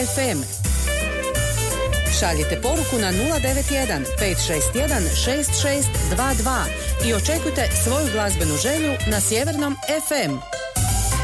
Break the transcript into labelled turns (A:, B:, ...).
A: FM. Šaljite poruku na 091 561 6622 i očekujte svoju glazbenu želju na Sjevernom FM.